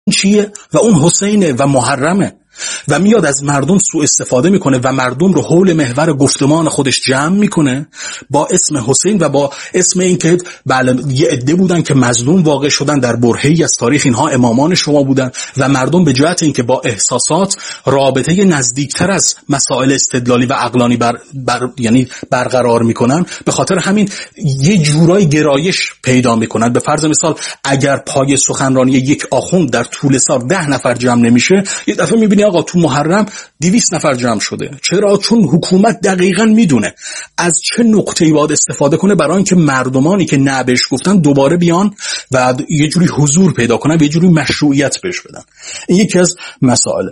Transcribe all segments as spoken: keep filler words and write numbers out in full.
چیه و اون حسینه و محرمه و میاد از مردم سوء استفاده میکنه و مردم رو حول محور گفتمان خودش جمع میکنه با اسم حسین و با اسم این که بله یه عده بودن که مظلوم واقع شدن در برهه‌ای از تاریخ، اینها امامان شما بودن و مردم به جهت اینکه با احساسات رابطه نزدیکتر از مسائل استدلالی و عقلانی بر, بر یعنی برقرار میکنن، به خاطر همین یه جورای گرایش پیدا میکنن. به فرض مثال اگر پای سخنرانی یک آخوند در طول سال ده نفر جمع نمیشه، یه دفعه میبینی آقا تو محرم دویست نفر جمع شده. چرا؟ چون حکومت دقیقاً میدونه از چه نقطه‌ای باید استفاده کنه برای اینکه مردمانی که نه بهش گفتن دوباره بیان و یه جوری حضور پیدا کنن و یه جوری مشروعیت بهش بدن. این یکی از مسائل.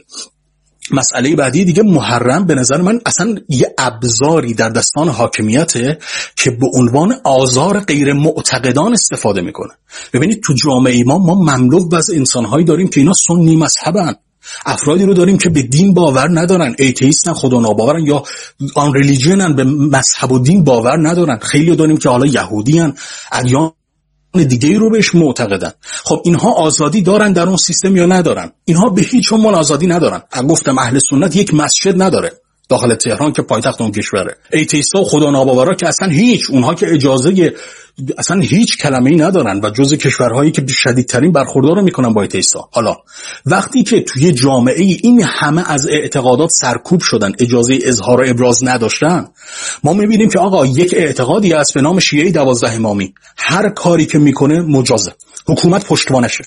مسئله بعدی دیگه محرم به نظر من اصلا یه ابزاری در دستان حاکمیته که به عنوان آزار غیر معتقدان استفاده میکنه. ببینید تو جامعه ما ما مملو از انسان‌هایی داریم که اینا سنی مذهبن، افرادی رو داریم که به دین باور ندارن، ایتئیستن، خدا ناباورن یا آن ریلیجنن، به مذهب و دین باور ندارن. خیلی داریم که حالا یهودیان، ادیان دیگه رو بهش معتقدن. خب اینها آزادی دارن در اون سیستم یا ندارن؟ اینها به هیچ عنوان آزادی ندارن. گفتم اهل سنت یک مسجد نداره داخل تهران که پایتخت اون کشوره. ایتئیستا و خدا ناباورا که اصلا هیچ، اونها که اجازه اصلا هیچ کلمه‌ای ندارن و جزء کشورهایی که شدیدترین برخوردار رو میکنن با ایتئیستا. حالا وقتی که توی جامعه این همه از اعتقادات سرکوب شدن، اجازه اظهار و ابراز نداشتن، ما میبینیم که آقا یک اعتقادی هست به نام شیعه دوازده امامی، هر کاری که میکنه مجازه، حکومت پشتوانشه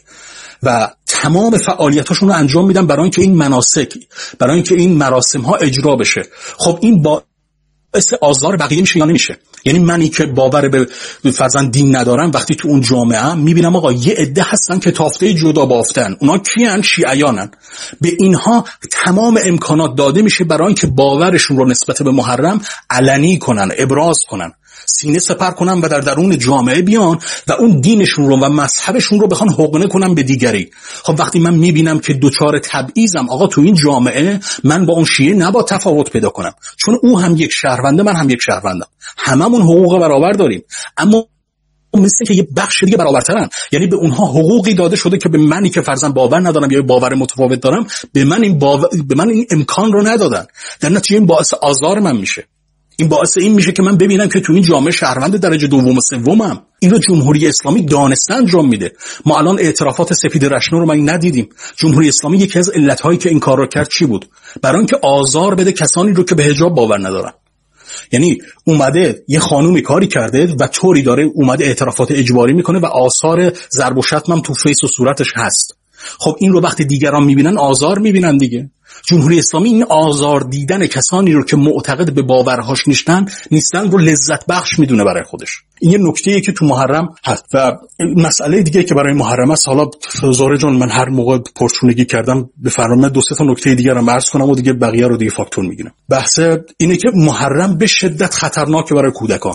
و تمام فعالیتاشون رو انجام میدن برای اینکه این مناسک، برای اینکه این مراسم ها اجرا بشه. خب این با باعث آزار بقیه میشه یا نمیشه؟ یعنی منی که باور به فرضاً دین ندارم وقتی تو اون جامعه میبینم آقا یه عده هستن که تافته جدا بافتن، اونا کیان؟ شیعیانن. به اینها تمام امکانات داده میشه برای اینکه باورشون رو نسبت به محرم علنی کنن، ابراز کنن، سینه سپر کنن و در درون جامعه بیان و اون دینشون رو و مذهبشون رو بخوان حقنه کنن به دیگری. خب وقتی من میبینم که دوچار تبعیضم آقا تو این جامعه، من با اون شیعه نباید تفاوت پیدا کنم، چون او هم یک شهرونده، من هم یک شهروندم، هممون حقوق برابر داریم، اما مثل که یه بخش دیگه برابرترن. یعنی به اونها حقوقی داده شده که به منی که فرضاً باور ندارم یا باور متفاوت دارم، به من این باور، به من این امکان رو ندادن. در نتیجه این باعث آزار من میشه. این باعث این میشه که من ببینم که تو این جامعه شهروند درجه دوم و سومم. اینو جمهوری اسلامی دانسته انجام میده. ما الان اعترافات سپید رشنو رو ما ندیدیم. جمهوری اسلامی یکی از علتهایی که این کار رو کرد چی بود؟ برای اینکه آزار بده کسانی رو که به حجاب باور ندارن. یعنی اومده یه خانومی کاری کرده و طوری داره اومده اعترافات اجباری میکنه و آثار ضرب و شتم هم تو فیس و صورتش هست. خب این رو وقتی دیگران میبینن آزار میبینن دیگه. جمهوری اسلامی این آزار دیدن کسانی رو که معتقد به باورهاش نیستن نیستن رو لذت بخش میدونه برای خودش. این یه نکته‌ایه که تو محرم هست. و مسئله دیگه که برای محرم است، حالا زهره جان من هر موقع پرچونگی کردم بفرمایید دو سه تا نکته دیگه رو عرض کنم و دیگه بقیه رو دیگه فاکتور میگیرم. بحث اینه که محرم به شدت خطرناکه برای کودکان.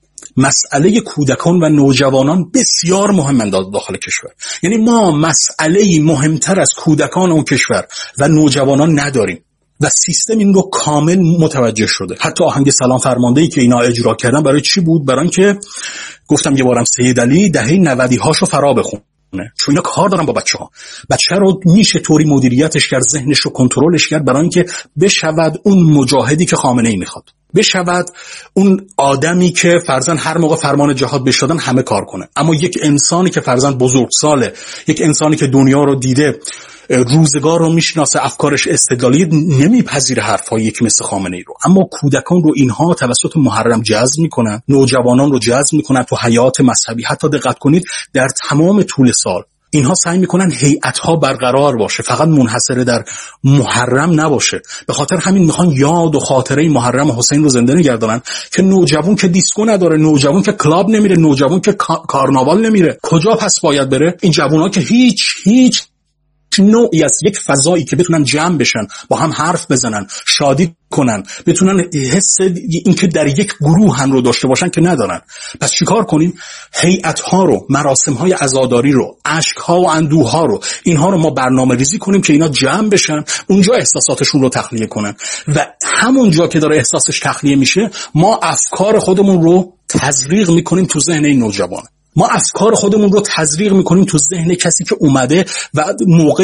مسئله کودکان و نوجوانان بسیار مهمه داخل کشور. یعنی ما مسئله مهمتر از کودکان اون کشور و نوجوانان نداریم و سیستم این رو کامل متوجه شده. حتی آهنگ سلام فرمانده‌ای که اینا اجرا کردن برای چی بود؟ برای اینکه گفتم یه بارم سید علی دهه نود هاشو فرا بخونه، چون اینا کار دارن با بچه‌ها. بچه رو میشه طوری مدیریتش کرد، ذهنش رو کنترلش کرد برای اینکه بشود اون مجاهدی که خامنه‌ای میخواد، بشود اون آدمی که فرضاً هر موقع فرمان جهاد بهش دادن همه کار کنه. اما یک انسانی که فرضاً بزرگساله، یک انسانی که دنیا رو دیده، روزگار رو میشناسه، افکارش استدلالی، نمیپذیره حرفای یک مثل خامنه‌ای رو. اما کودکان رو اینها توسط محرم جذب میکنن، نوجوانان رو جذب میکنن تو حیات مذهبی. حتی دقت کنید در تمام طول سال اینها سعی میکنن هیئت‌ها برقرار باشه، فقط منحصر در محرم نباشه. به خاطر همین میخوان یاد و خاطره محرم حسین رو زنده نگردانن که نوجوان که دیسکو نداره، نوجوان که کلاب نمیره، نوجوان که کارناوال نمیره، کجا پس باید بره؟ این جوونا که هیچ هیچ نوعی از یک فضایی که بتونن جمع بشن، با هم حرف بزنن، شادی کنن، بتونن حس اینکه در یک گروه هم رو داشته باشن که ندارن. پس چیکار کنیم؟ هیئت‌ها رو، مراسم‌های عزاداری رو، اشک‌ها و اندوه‌ها رو، اینها رو ما برنامه‌ریزی کنیم که اینا جمع بشن، اونجا احساساتشون رو تخلیه کنن و همونجا که داره احساسش تخلیه میشه ما افکار خودمون رو تزریق میکنیم تو ذهن این نوجوان. ما افکار خودمون رو تزریق میکنیم تو ذهن کسی که اومده و موقع